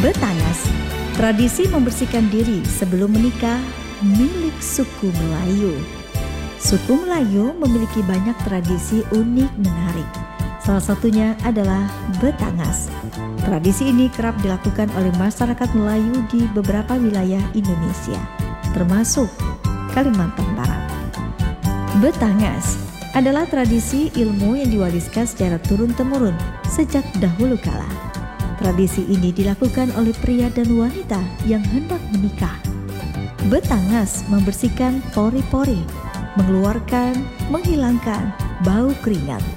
Betangas, tradisi membersihkan diri sebelum menikah milik suku Melayu. Suku Melayu memiliki banyak tradisi unik menarik. Salah satunya adalah Betangas. Tradisi ini kerap dilakukan oleh masyarakat Melayu di beberapa wilayah Indonesia, termasuk Kalimantan Barat. Betangas adalah tradisi ilmu yang diwariskan secara turun-temurun sejak dahulu kala. Tradisi ini dilakukan oleh pria dan wanita yang hendak menikah. Betangas membersihkan pori-pori, menghilangkan bau keringat,